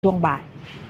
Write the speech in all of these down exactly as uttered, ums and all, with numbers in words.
ช่วงบ่าย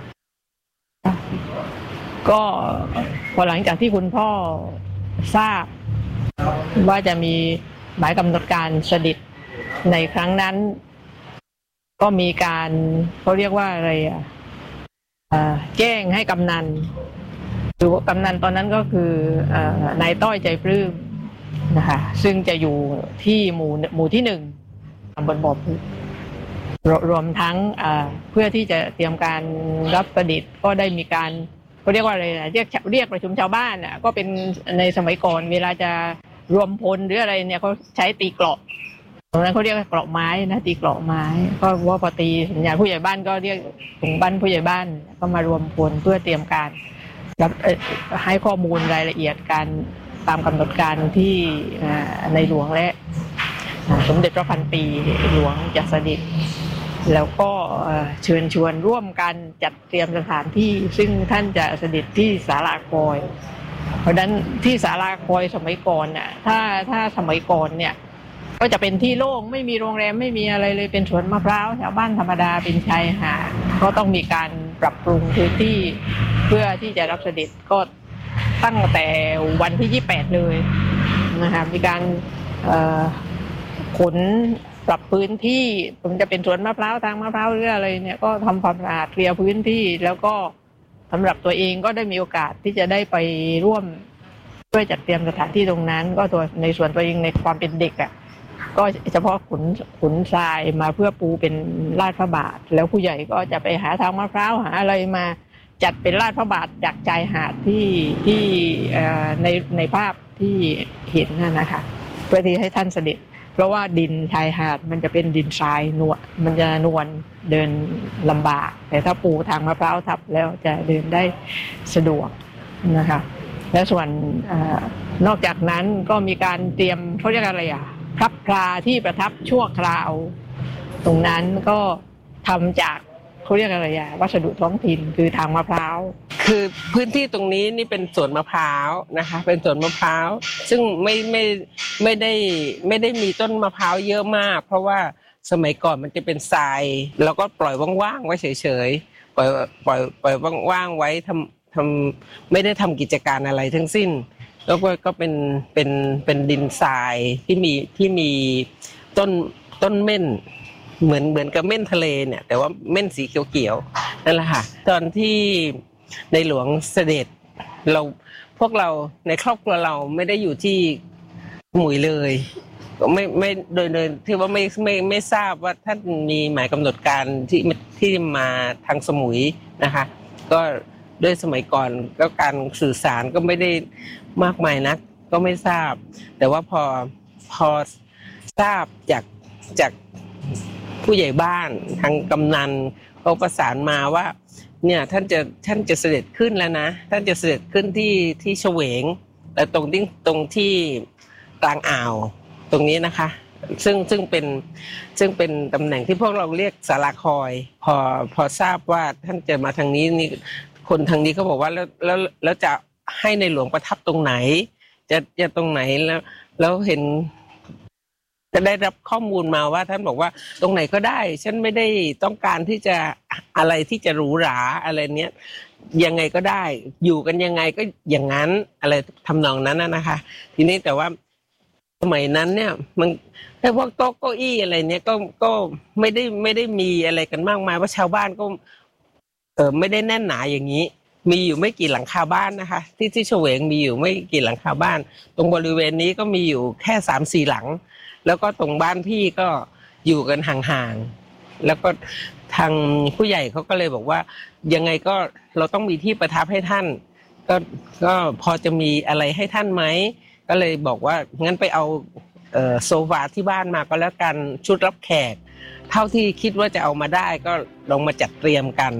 ก็พอหลังจากที่คุณพ่อทราบว่าจะมีหมายกำหนดการเสด็จในครั้งนั้นก็มีการเขาเรียกว่าอะไรอ่ะแจ้งให้กำนันหรือกำนันตอนนั้นก็คือนายต้อยใจปลื้มนะคะซึ่งจะอยู่ที่หมู่หมู่ที่หนึ่งตำบลบ่อพุรวมทั้งเพื่อที่จะเตรียมการรับเสด็จก็ได้มีการเขาเรียกว่าอะไรเรียกเรียกประชุมชาวบ้านอ่ะก็เป็นในสมัยก่อนเวลาจะรวมพลหรืออะไรเนี่ยเขาใช้ตีเกราะตรงนั้นเขาเรียกเกราะไม้นะตีเกราะไม้ก็ว่าพอตีสัญญาณผู้ใหญ่บ้านก็เรียกถุงบ้านผู้ใหญ่บ้านก็มารวมพลเพื่อเตรียมการรับให้ข้อมูลรายละเอียดการตามกำหนดการที่ในหลวงและสมเด็จพระพันปีหลวงจะเสด็จแล้วก็เชิญชวนร่วมกันจัดเตรียมสถานที่ซึ่งท่านจะเสด็จที่ศาลาคอยเพราะฉะนั้นที่ศาลาคอยสมัยก่อนน่ะถ้าถ้าสมัยก่อนเนี่ยก็จะเป็นที่โล่งไม่มีโรงแรมไม่มีอะไรเลยเป็นสวนมะพร้าวแถวบ้านธรรมดาเป็นชายหาดก็ต้องมีการปรับปรุงพื้นที่เพื่อที่จะรับเสด็จก็ตั้งแต่วันที่ยี่สิบแปดเลยนะคะมีการขนปรับพื้นที่ผมจะเป็นสวนมะพร้าวทางมะพร้าวหรืออะไรเนี่ยก็ทำความสะอาดเคลียร์พื้นที่แล้วก็สำหรับตัวเองก็ได้มีโอกาสที่จะได้ไปร่วมช่วยจัดเตรียมสถานที่ตรงนั้นก็ตัวในส่วนตัวเองในความเป็นเด็กอ่ะก็เฉพาะขุนขุนทรายมาเพื่อปูเป็นลาดพระบาทแล้วผู้ใหญ่ก็จะไปหาทางมะพร้าวหาอะไรมาจัดเป็นลาดพระบาทจากชายหาดที่ที่ในในภาพที่เห็นนั่นนะคะเพื่อที่ให้ท่านเสด็จเพราะว่าดินชายหาดมันจะเป็นดินทรายนวลมันจะนวลเดินลำบากแต่ถ้าปูทางมะพร้าวทับแล้วจะเดินได้สะดวกนะคะและส่วนนอกจากนั้นก็มีการเตรียมเขาเรียกอะไรอ่ะพระพลาที่ประทับชั่วคราวตรงนั้นก็ทำจากเขาเรียกอะไรอ่ะวัสดุท้องถิ่นคือทางมะพร้าวคือพื้นที่ตรงนี้นี่เป็นสวนมะพร้าวนะคะเป็นสวนมะพร้าวซึ่งไม่ไม่ไม่ได้ไม่ได้มีต้นมะพร้าวเยอะมากเพราะว่าสมัยก่อนมันจะเป็นทรายแล้วก็ปล่อยว่างๆไว้เฉยๆปล่อยปล่อยปล่อยว่างๆไว้ทำทำไม่ได้ทำกิจการอะไรทั้งสิ้นแล้วก็ก็เป็นเป็นเป็นดินทรายที่มีที่มีต้นต้นเม่นเหมือนเหมือนกับเม่นทะเลเนี่ยแต่ว่าเม่นสีเขียวๆนั่นแหละค่ะตอนที่ในหลวงเสด็จเราพวกเราในครอบครัวเราไม่ได้อยู่ที่สมุยเลยไม่ไม่โดยโดยที่ว่าไม่ไม่ไม่ทราบว่าท่านมีหมายกำหนดการที่ที่มาทางสมุยนะคะก็ด้วยสมัยก่อนก็การสื่อสารก็ไม่ได้มากมายนักก็ไม่ทราบแต่ว่าพอพอทราบจากจากผู้ใหญ่บ้านทางกำนันเขาประสานมาว่าเนี่ยท่านจะท่านจะเสด็จขึ้นแล้วนะท่านจะเสด็จขึ้นที่ที่เฉวงแต่ตรงที่ตรงที่กลางอ่าวตรงนี้นะคะซึ่งซึ่งเป็นซึ่งเป็นตำแหน่งที่พวกเราเรียกศาลาคอยพอพอทราบว่าท่านจะมาทางนี้นี่คนทางนี้เขาบอกว่าแล้วแล้วแล้วจะให้ในหลวงประทับตรงไหนจะจะตรงไหนแล้วแล้วเห็นจะได้รับข้อมูลมาว่าท่านบอกว่าตรงไหนก็ได้ฉันไม่ได้ต้องการที่จะอะไรที่จะหรูหราอะไรเนี้ยยังไงก็ได้อยู่กันยังไงก็อย่างนั้นอะไรทำนองนั้นนะคะทีนี้แต่ว่าสมัยนั้นเนี่ยมันแค่พวกโต๊ะเก้าอี้อะไรเนี้ยก็ก็ไม่ได้ไม่ได้มีอะไรกันมากมายว่าชาวบ้านก็เออไม่ได้แน่นหนาอย่างนี้มีอยู่ไม่กี่หลังคาบ้านนะคะที่ที่เฉวงมีอยู่ไม่กี่หลังคาบ้านตรงบริเวณนี้ก็มีอยู่แค่สามสี่หลังแล้วก็ตรงบ้านพี่ก็อยู่กันห่างๆแล้วก็ทางผู้ใหญ่เขาก็เลยบอกว่ายังไงก็เราต้องมีที่ประทับให้ท่านก็ก็พอจะมีอะไรให้ท่านไหมก็เลยบอกว่างั้นไปเอาเอ่อโซฟาที่บ้านมาก็แล้วกันชุดรับแขกเท่าที่คิดว่าจะเอามาได้ก็ลองมาจัดเตรียมกัน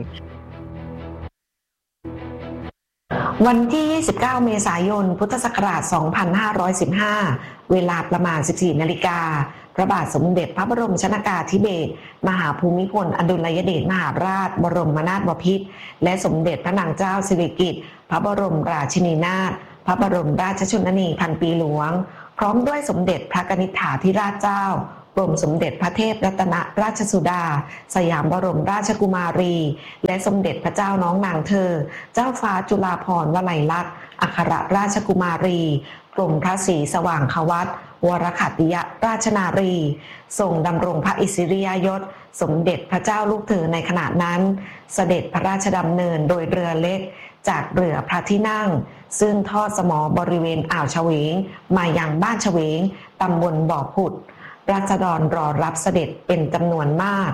วันที่ยี่สิบเก้าเมษายนพุทธศักราชสองพันห้าร้อยสิบห้าเวลาประมาณ สิบสี่นาฬิกาพระบาทสมเด็จพระบรมชนกาธิเบศรมหาภูมิพลอดุลยเดชมหาราชบรมนาถบพิตรและสมเด็จพระนางเจ้าสิริกิติ์พระบรมราชินีนาถพระบรมราชชนนีพันปีหลวงพร้อมด้วยสมเด็จพระกนิษฐาธิราชเจ้ารมสมเด็จพระเทพรัตนราชสุดาสยามบรมราชกุมารีและสมเด็จพระเจ้าน้องนางเธอเจ้าฟ้าจุฬาภรณ์วลัยลักษณ์อัครราชกุมารีกรมพระศรีสว่างควัตรวรขัตติยราชนารีทรงดำรงพระอิสริยยศสมเด็จพระเจ้าลูกเธอในขณะนั้นเสด็จพระราชดำเนินโดยเรือเล็กจากเรือพระที่นั่งซึ่งทอดสมอบริเวณอ่าวเฉวงมายังบ้านเฉวงตำบลบ่อผุดราษฎรรอรับเสด็จเป็นจำนวนมาก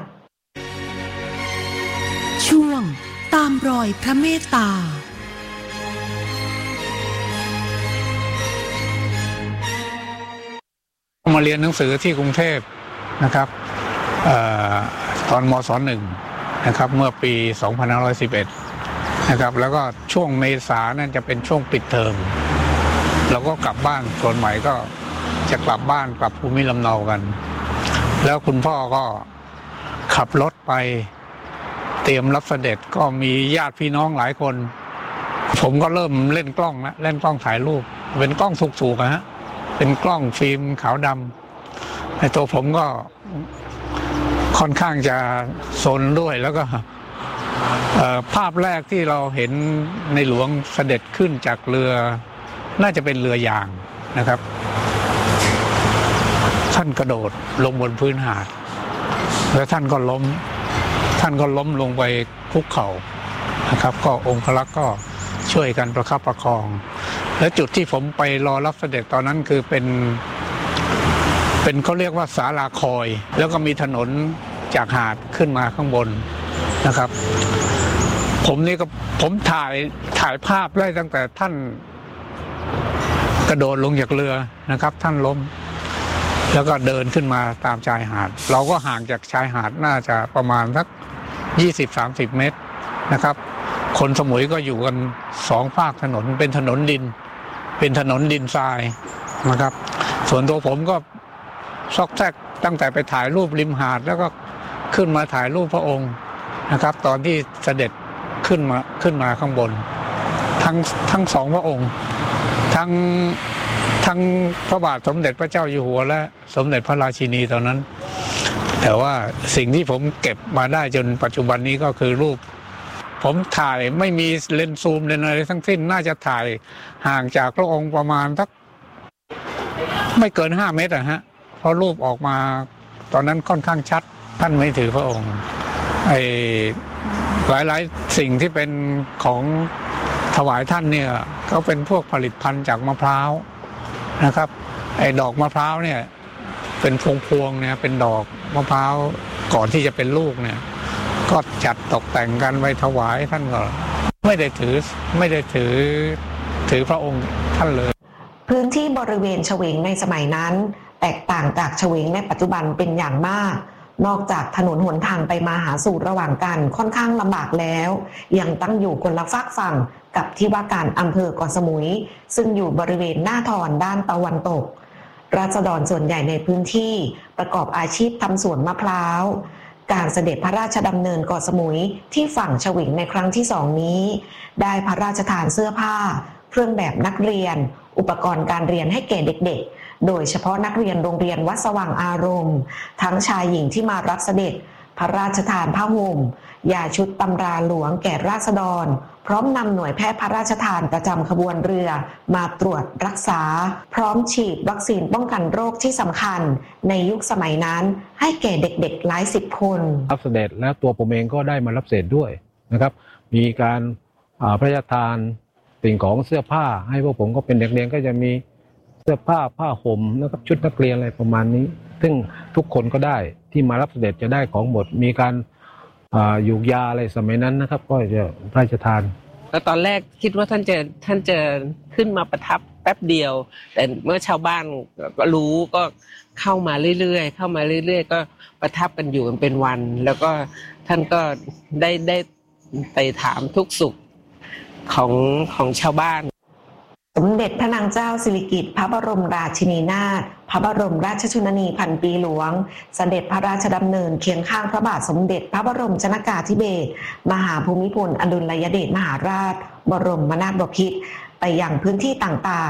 ช่วงตามรอยพระเมตตามาเรียนหนังสือที่กรุงเทพนะครับออตอนมศหนึ่งนะครับเมื่อปีสองพันห้าร้อยสิบเอ็ดนะครับแล้วก็ช่วงเมษานั่นจะเป็นช่วงปิดเทอมเราก็กลับบ้านส่วนใหม่ก็จะกลับบ้านกลับภูมิลำเนากันแล้วคุณพ่อก็ขับรถไปเตรียมรับเสด็จก็มีญาติพี่น้องหลายคนผมก็เริ่มเล่นกล้องนะเล่นกล้องถ่ายรูปเป็นกล้องสูกๆนะฮะเป็นกล้องฟิล์มขาวดำในตัวผมก็ค่อนข้างจะซนด้วยแล้วก็ภาพแรกที่เราเห็นในหลวงเสด็จขึ้นจากเรือน่าจะเป็นเรือยางนะครับท่านกระโดดลงบนพื้นหาดแล้วท่านก็ล้มท่านก็ล้มลงไปคุกเข่านะครับก็องค์พระลักษณ์ก็ช่วยกันประคับประคองและจุดที่ผมไปรอรับเสด็จตอนนั้นคือเป็นเป็นเขาเรียกว่าศาลาคอยแล้วก็มีถนนจากหาดขึ้นมาข้างบนนะครับผมนี่ก็ผมถ่ายถ่ายภาพได้ตั้งแต่ท่านกระโดดลงจากเรือนะครับท่านล้มแล้วก็เดินขึ้นมาตามชายหาดเราก็ห่างจากชายหาดน่าจะประมาณสัก ยี่สิบถึงสามสิบ เมตรนะครับคนสมุยก็อยู่กันสองฝากถนนเป็นถนนดินเป็นถนนดินทรายนะครับส่วนตัวผมก็ซอกแซกตั้งแต่ไปถ่ายรูปริมหาดแล้วก็ขึ้นมาถ่ายรูปพระองค์นะครับตอนที่เสด็จขึ้นมาขึ้นมาข้างบนทั้งทั้งสองพระองค์ทั้งทั้งพระบาทสมเด็จพระเจ้าอยู่หัวและสมเด็จพระราชินีตอนนั้นแต่ว่าสิ่งที่ผมเก็บมาได้จนปัจจุบันนี้ก็คือรูปผมถ่ายไม่มีเลนส์ซูมเลนส์อะไรทั้งสิ้นน่าจะถ่ายห่างจากพระองค์ประมาณสักไม่เกินห้าเมตรอะฮะเพราะรูปออกมาตอนนั้นค่อนข้างชัดท่านไม่ถือพระองค์ไอ้หลายๆสิ่งที่เป็นของถวายท่านเนี่ยก็เป็นพวกผลิตภัณฑ์จากมะพร้าวนะครับไอ้ดอกมะพร้าวเนี่ยเป็นพวงๆเนี่ยเป็นดอกมะพร้าวก่อนที่จะเป็นลูกเนี่ยก็จัดตกแต่งกันไว้ถวายท่านก็ไม่ได้ถือไม่ได้ถือถือพระองค์ท่านเลยพื้นที่บริเวณเฉวงในสมัยนั้นแตกต่างจากเฉวงในปัจจุบันเป็นอย่างมากนอกจากถนนหนทางไปมาหาสู่ระหว่างกันค่อนข้างลำบากแล้วยังตั้งอยู่คนละฝากฝั่งกับที่ว่าการอำเภอเกาะสมุยซึ่งอยู่บริเวณหน้าทอนด้านตะวันตกราษฎรส่วนใหญ่ในพื้นที่ประกอบอาชีพทำสวนมะพร้าวการเสด็จพระราชดำเนินเกาะสมุยที่ฝั่งเฉวงในครั้งที่สองนี้ได้พระราชทานเสื้อผ้าเครื่องแบบนักเรียนอุปกรณ์การเรียนให้แก่เด็กๆโดยเฉพาะนักเรียนโรงเรียนวัดสว่างอารมณ์ทั้งชายหญิงที่มารับเสด็จพระราชทานผ้าห่มยาชุดตำราหลวงแก่ราษฎรพร้อมนำหน่วยแพทย์พระราชทานประจำขบวนเรือมาตรวจรักษาพร้อมฉีดวัคซีนป้องกันโรคที่สำคัญในยุคสมัยนั้นให้แก่เด็กๆหลายสิบคนรับเสด็จและตัวผมเองก็ได้มารับเสด็จด้วยนะครับมีการพระราชทานสิ่งของเสื้อผ้าให้พวกผมก็เป็นเด็กเรียนก็จะมีเสื้อผ้าผ้าห่มแล้วก็ชุดนักเรียนอะไรประมาณนี้ซึ่งทุกคนก็ได้ที่มารับเสด็จจะได้ของหมดมีการหยูกยาอะไรสมัยนั้นนะครับก็จะพระราชทานแล้วตอนแรกคิดว่าท่านจะท่านจะขึ้นมาประทับแป๊บเดียวแต่เมื่อชาวบ้านก็รู้ก็เข้ามาเรื่อยๆเข้ามาเรื่อยๆก็ประทับกันอยู่เป็นวันแล้วก็ท่านก็ได้ได้ไปถามทุกสุขของของชาวบ้านสมเด็จพระนางเจ้าสิริกิติ์พระบรมราชินีนาถพระบรมราชชนนีพันปีหลวงเสด็จพระราชดำเนินเคียงข้างพระบาทสมเด็จพระบรมชนกาธิเบศรมหาภูมิพลอดุลยเดชมหาราชบรมนาถบพิตรไปยังพื้นที่ต่างๆ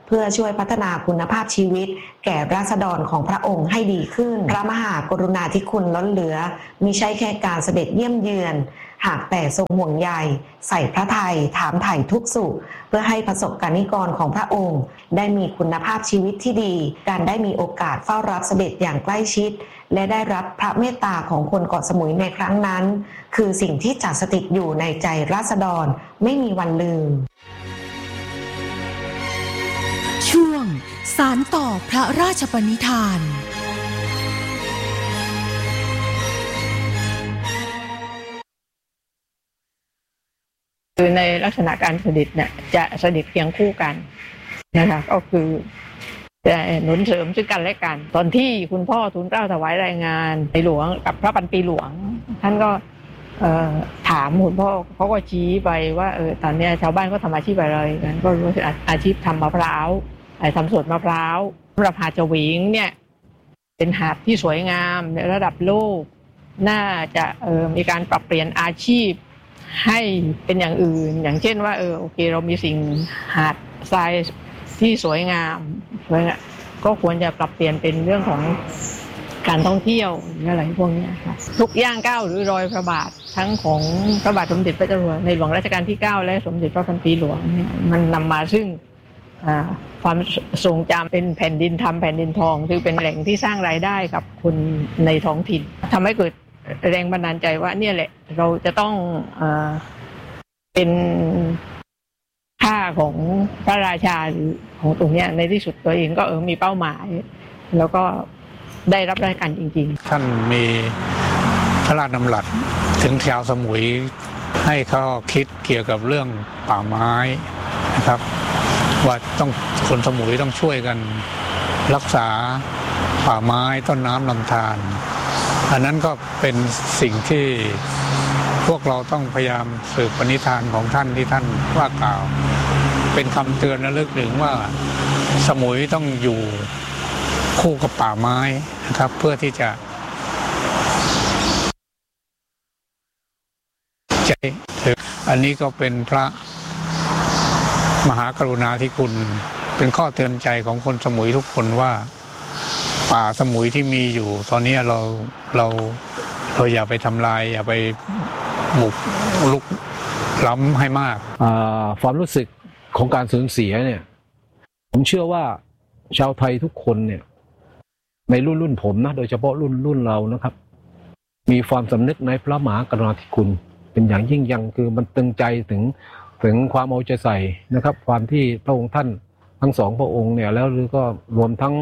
เพื่อช่วยพัฒนาคุณภาพชีวิตแก่ราษฎรของพระองค์ให้ดีขึ้นพระมหากรุณาธิคุณล้นเหลือมิใช่แค่การเสด็จเยี่ยมเยือนหากแต่ทรงห่วงใยใส่พระทัยถามไถ่ทุกสุขเพื่อให้ประสบกนิกรของพระองค์ได้มีคุณภาพชีวิตที่ดีการได้มีโอกาสเฝ้ารับเสด็จอย่างใกล้ชิดและได้รับพระเมตตาของคนเกาะสมุยในครั้งนั้นคือสิ่งที่จัดสถิตอยู่ในใจราษฎรไม่มีวันลืมช่วงสานต่อพระราชปณิธานคือในลักษณะการเสด็จเนี่ยจะเสด็จเคียงคู่กันนะคะก็คือจะหนุนเสริมซึ่งกันและกันตอนที่คุณพ่อทูลเกล้าถวายรายงานในหลวงกับพระพันปีหลวงท่านก็ถามคุณพ่อเขาก็ชี้ไปว่าเออตอนนี้ชาวบ้านก็ทำอาชีพอะไรกันก็รู้สึกอาชีพทำมะพร้าวทำสวนมะพร้าวสำหรับหาดเจวิงเนี่ยเป็นหาดที่สวยงามในระดับโลกน่าจะเออมีการปรับเปลี่ยนอาชีพให้เป็นอย่างอื่นอย่างเช่นว่าเออโอเคเรามีสิ่งหาดทรายที่สวยงามก็ควรจะปรับเปลี่ยนเป็นเรื่องของการท่องเที่ยวอะไรพวกนี้ค่ะทุกย่างก้าวหรือรอยพระบาททั้งของพระบาทสมเด็จพระเจ้าอยู่หัวในหลวงรัชกาลที่เก้าและสมเด็จพระพันปีหลวงเนี่ยมันนำมาซึ่งความทรงจำเป็นแผ่นดินทำแผ่นดินทองคือเป็นแหล่งที่สร้างรายได้กับคนในท้องถิ่นทำให้เกิดแรงบันดาลใจว่าเนี่ยแหละเราจะต้องเอ่อเป็นค่าของพระราชาของตรงนี้ในที่สุดตัวเองก็เออมีเป้าหมายแล้วก็ได้รับราชการจริงๆท่านมีพระราชดำรัสถึงชาวสมุยให้เขาคิดเกี่ยวกับเรื่องป่าไม้นะครับว่าต้องคนสมุยต้องช่วยกันรักษาป่าไม้ต้นน้ำลำธารอันนั้นก็เป็นสิ่งที่พวกเราต้องพยายามสืบปณิธานของท่านที่ท่านว่ากล่าวเป็นคำเตือนระลึกถึงว่าสมุยต้องอยู่คู่กับป่าไม้นะครับเพื่อที่จะใจอันนี้ก็เป็นพระมหากรุณาธิคุณเป็นข้อเตือนใจของคนสมุยทุกคนว่าป่าสมุยที่มีอยู่ตอนนี้เราเราเราอย่าไปทำลายอย่าไปบุกลุกล้ำให้มากความรู้สึกของการสูญเสียเนี่ยผมเชื่อว่าชาวไทยทุกคนเนี่ยในรุ่นรุ่นผมนะโดยเฉพาะรุ่นรุ่นเรานะครับมีความสำนึกในพระมหากรุณาธิคุณเป็นอย่างยิ่งยังคือมันตึงใจถึงถึงความเอาใจใส่นะครับความที่พระองค์ท่านทั้งสองพระองค์เนี่ยแล้วหรือก็รวมทั้ง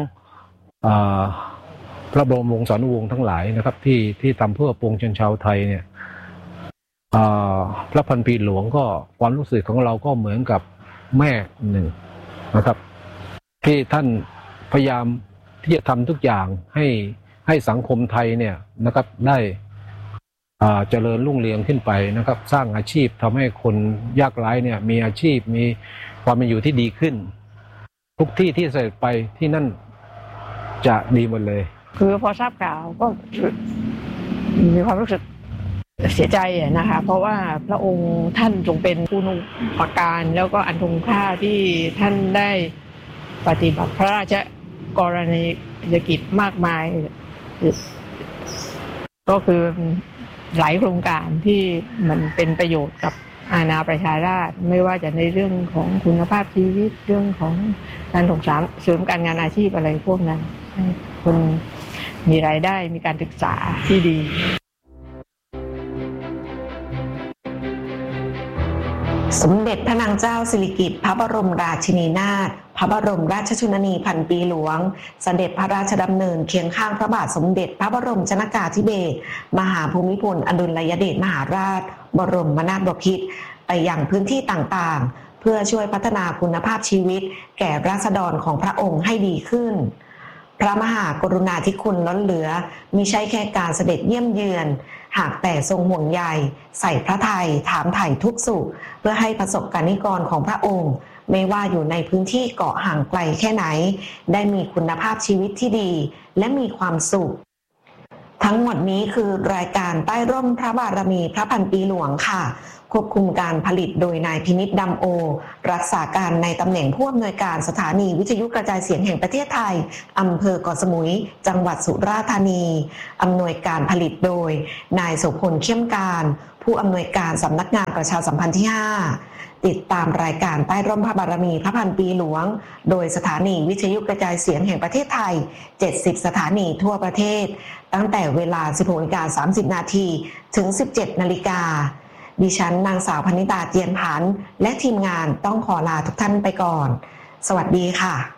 พระบรมวงศานุวงศ์ทั้งหลายนะครับที่ที่ทำเพื่อปวงชนชาวไทยเนี่ยพระพันปีหลวงก็ความรู้สึกของเราก็เหมือนกับแม่หนึ่งนะครับที่ท่านพยายามที่จะทำทุกอย่างให้ให้สังคมไทยเนี่ยนะครับได้เจริญรุ่งเรืองขึ้นไปนะครับสร้างอาชีพทำให้คนยากไร้เนี่ยมีอาชีพมีความเป็นอยู่ที่ดีขึ้นทุกที่ที่เสด็จไปที่นั่นจะดีหมดเลยคือพอทราบข่าวก็มีความรู้สึกเสียใจนะคะเพราะว่าพระองค์ท่านทรงเป็นคุณูปการแล้วก็อันทรงค่าที่ท่านได้ปฏิบัติพระราชกรณียกิจมากมายก็คือหลายโครงการที่มันเป็นประโยชน์กับอาณาประชาราษฎร์ไม่ว่าจะในเรื่องของคุณภาพชีวิตเรื่องของการส่งเสริมการงานอาชีพอะไรพวกนั้นให้คนมีรายได้มีการศึกษาที่ดีสมเด็จพระนางเจ้าสิริกิติ์พระบรมราชินีนาถพระบรมราชชนนีพันปีหลวงเสด็จพระราชดำเนินเคียงข้างพระบาทสมเด็จพระบรมชนกาธิเบศรมหาภูมิพลอดุลยเดชมหาราชบรมนาถบพิตรไปยังพื้นที่ต่างๆเพื่อช่วยพัฒนาคุณภาพชีวิตแก่ราษฎรของพระองค์ให้ดีขึ้นพระมหากรุณาธิคุณล้นเหลือมิใช่แค่การเสด็จเยี่ยมเยือนหากแต่ทรงห่วงใยใส่พระทัยถามไถ่ทุกสุขเพื่อให้ประสบกนิกรของพระองค์ไม่ว่าอยู่ในพื้นที่เกาะห่างไกลแค่ไหนได้มีคุณภาพชีวิตที่ดีและมีความสุขทั้งหมดนี้คือรายการใต้ร่มพระบารมีพระพันปีหลวงค่ะควบคุมการผลิตโดยนายพินิจดำโอรักษาการในตำแหน่งผู้อำนวยการสถานีวิทยุกระจายเสียงแห่งประเทศไทยอำเภอเกาะสมุยจังหวัดสุราษฎร์ธานีอำนวยการผลิตโดยนายโสพลเข้มการผู้อำนวยการสำนักงานประชาสัมพันธ์ที่ห้าติดตามรายการใต้ร่มพระบารมีพระพันปีหลวงโดยสถานีวิทยุกระจายเสียงแห่งประเทศไทยเจ็ดสิบสถานีทั่วประเทศตั้งแต่เวลา สิบหกนาฬิกาสามสิบนาทีถึง สิบเจ็ดนาฬิกาดิฉันนางสาวพนิตาเจียนพันธ์และทีมงานต้องขอลาทุกท่านไปก่อนสวัสดีค่ะ